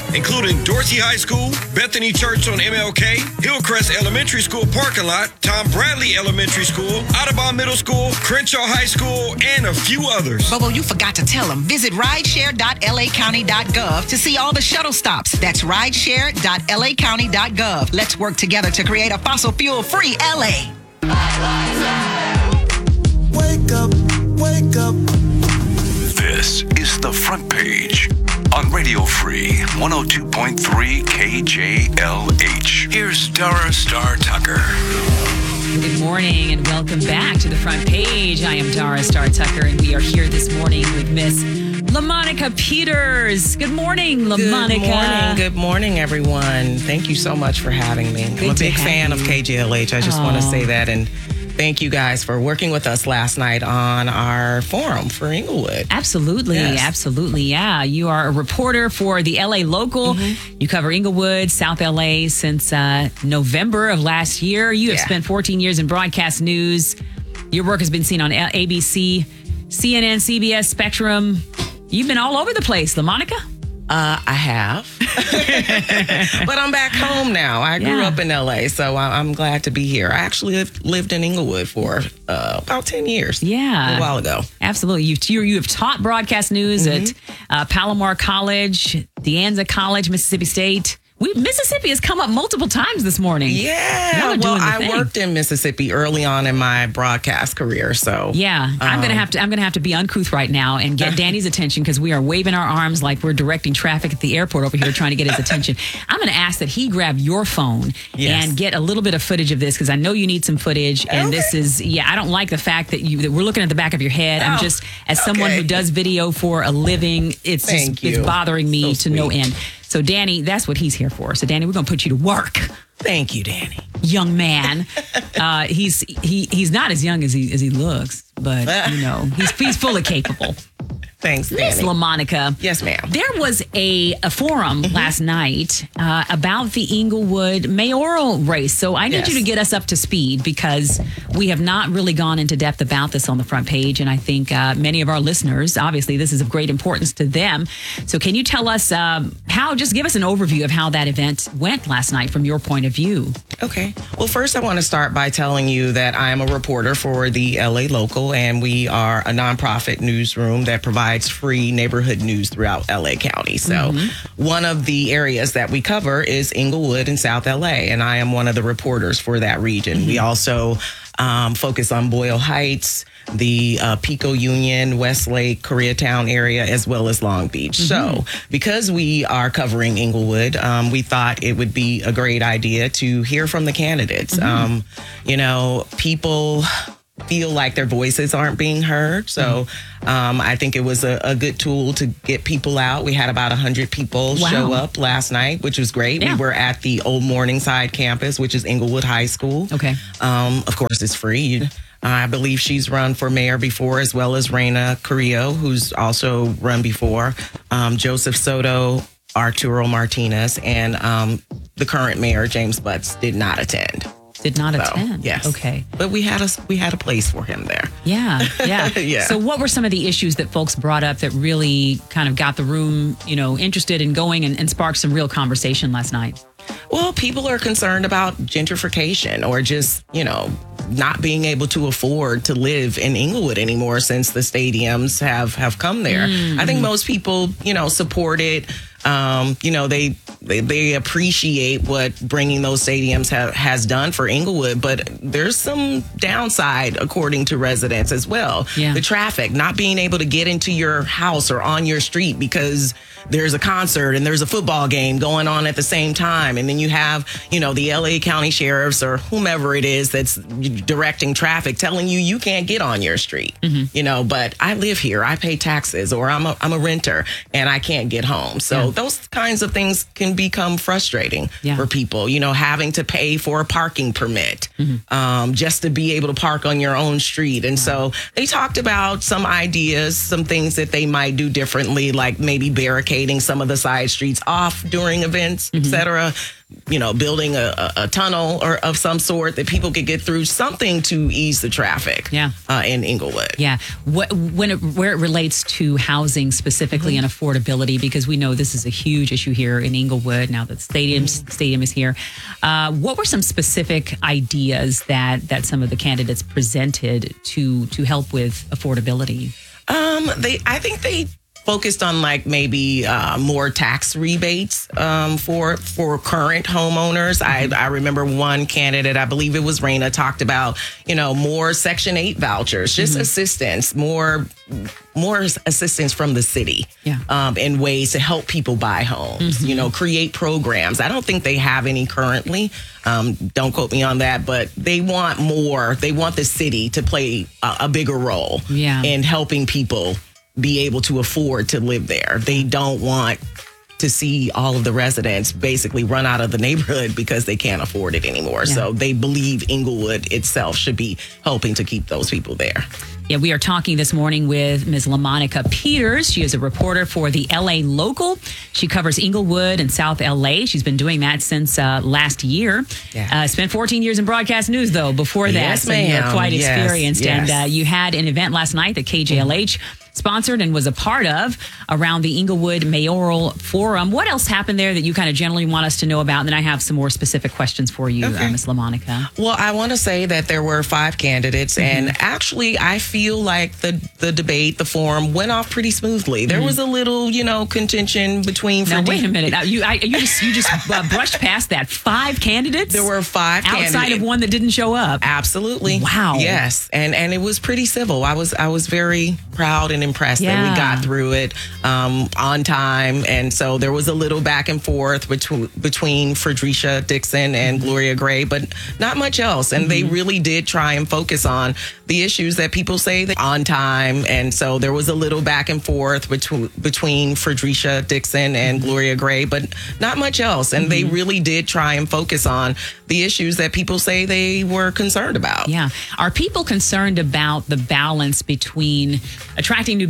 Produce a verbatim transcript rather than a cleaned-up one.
including Dorsey High School, Bethany Church on M L K, Hillcrest Elementary School parking lot, Tom Bradley Elementary School, Audubon Middle School, Crenshaw High School, and a few others. Bobo, you forgot to tell them. Visit rideshare dot l a county dot gov to see all the shuttle stops. That's rideshare dot l a county dot gov. Let's work together to create a fossil fuel-free L A. Wake up, wake up. This is The Front Page on Radio Free one oh two point three K J L H. Here's Dara Star Tucker. Good morning and welcome back to The Front Page. I am Dara Star Tucker and we are here this morning with Miss LaMonica Peters. Good morning, LaMonica. Good morning. Good morning, everyone. Thank you so much for having me. Good I'm a to big have fan you. of K J L H. I just Aw. want to say that. And thank you guys for working with us last night on our forum for Inglewood. Absolutely. Yes. Absolutely. Yeah. You are a reporter for the L A Local. Mm-hmm. You cover Inglewood, South L A since uh, November of last year. You have Yeah. spent fourteen years in broadcast news. Your work has been seen on A B C, C N N, C B S, Spectrum. You've been all over the place, LaMonica. Uh, I have. But I'm back home now. I grew Yeah. up in L A, so I- I'm glad to be here. I actually lived, lived in Inglewood for uh, about ten years. Yeah. A while ago. Absolutely. You've, you, you have taught broadcast news Mm-hmm. at uh, Palomar College, De Anza College, Mississippi State. We Mississippi has come up multiple times this morning. Y'all Yeah. are Well, doing the I thing. worked in Mississippi early on in my broadcast career, so. Yeah, I'm gonna Um, have to. I'm gonna have to be uncouth right now and get Danny's attention because we are waving our arms like we're directing traffic at the airport over here, trying to get his attention. I'm gonna ask that he grab your phone Yes. and get a little bit of footage of this because I know you need some footage. And Okay. this is, yeah, I don't like the fact that you that we're looking at the back of your head. I'm Oh, just, as someone okay. who does video for a living, it's Thank just it's you. bothering me So to no sweet. end. So Danny, that's what he's here for. So Danny, we're gonna put you to work. Thank you, Danny. Young man. Uh, he's he he's not as young as he as he looks, but you know he's he's fully capable. Thanks, Miss Danny. LaMonica. Yes, ma'am. There was a, a forum Mm-hmm. last night uh, about the Inglewood mayoral race. So I need Yes. you to get us up to speed because we have not really gone into depth about this on the front page. And I think uh, many of our listeners, obviously, this is of great importance to them. So can you tell us um, how, just give us an overview of how that event went last night from your point of view? Okay. Well, first, I want to start by telling you that I am a reporter for the L A Local, and we are a nonprofit newsroom that provides free neighborhood news throughout L A County. So, one of the areas that we cover is Inglewood and South L A, and I am one of the reporters for that region. We also um, focus on Boyle Heights, the uh, Pico Union, Westlake, Koreatown area, as well as Long Beach. So, because we are covering Inglewood, um, we thought it would be a great idea to hear from the candidates. Um, you know, people feel like their voices aren't being heard. So um, I think it was a, a good tool to get people out. We had about one hundred people Wow. show up last night, which was great. Yeah. We were at the Old Morningside campus, which is Inglewood High School. Okay. Um, of course, it's free. You- I believe she's run for mayor before, as well as Raina Carrillo, who's also run before, um, Joseph Soto, Arturo Martinez, and um, the current mayor, James Butts, did not attend. Did not So, attend. yes. Okay. But we had a we had a place for him there. Yeah, yeah. Yeah. So what were some of the issues that folks brought up that really kind of got the room, you know, interested in going and, and sparked some real conversation last night? Well, people are concerned about gentrification or just, you know, not being able to afford to live in Inglewood anymore since the stadiums have, have come there. I think most people, you know, support it. Um, you know, they, they they appreciate what bringing those stadiums ha- has done for Inglewood, but there's some downside according to residents as well. Yeah. The traffic, not being able to get into your house or on your street because there's a concert and there's a football game going on at the same time. And then you have, you know, the L A County sheriffs or whomever it is that's directing traffic telling you you can't get on your street, you know, but I live here, I pay taxes, or I'm a, I'm a renter and I can't get home. So Yeah. those kinds of things can become frustrating Yeah. for people, you know, having to pay for a parking permit um, just to be able to park on your own street. And so they talked about some ideas, some things that they might do differently, like maybe barricading some of the side streets off during events, et cetera. you know, building a, a, a tunnel or of some sort that people could get through, something to ease the traffic Yeah. uh, in Inglewood. Yeah. What, when it, where it relates to housing specifically Mm-hmm. and affordability, because we know this is a huge issue here in Inglewood now that the stadium, Mm-hmm. stadium is here. Uh, what were some specific ideas that, that some of the candidates presented to, to help with affordability? Um, they, I think they focused on like maybe uh, more tax rebates um, for for current homeowners. I, I remember one candidate, I believe it was Raina, talked about, you know, more Section eight vouchers, just Mm-hmm. assistance, more more assistance from the city Yeah. um, in ways to help people buy homes, Mm-hmm. you know, create programs. I don't think they have any currently. Um, don't quote me on that, but they want more. They want the city to play a, a bigger role Yeah. in helping people be able to afford to live there. They don't want to see all of the residents basically run out of the neighborhood because they can't afford it anymore. Yeah. So they believe Inglewood itself should be helping to keep those people there. Yeah, we are talking this morning with Miz LaMonica Peters. She is a reporter for the L A Local. She covers Inglewood and South L A. She's been doing that since uh, last year. Yeah. Uh, spent fourteen years in broadcast news, though, before that. Yes, so you're ma'am. quite Yes, experienced. yes. And uh, you had an event last night that K J L H sponsored and was a part of around the Inglewood Mayoral Forum. What else happened there that you kind of generally want us to know about? And then I have some more specific questions for you, Okay. uh, Miz LaMonica. Well, I want to say that there were five candidates, Mm-hmm. and actually, I feel like the the debate, the forum, went off pretty smoothly. There was a little, you know, contention between. Mm-hmm. Now, for wait a minute. Now, you, I, you just, you just uh, brushed past that. Five candidates? There were five outside candidates. of one that didn't show up. Absolutely. Wow. Yes, and and it was pretty civil. I was I was very proud and impressed that Yeah. we got through it um, on time, and so there was a little back and forth between between Fredericia Dixon and Gloria Gray, but not much else. And they really did try and focus on the issues that people say that on time, and so there was a little back and forth between between Fredericia Dixon and Gloria Gray, but not much else. And they really did try and focus on the issues that people say they were concerned about. Yeah. Are people concerned about the balance between attracting new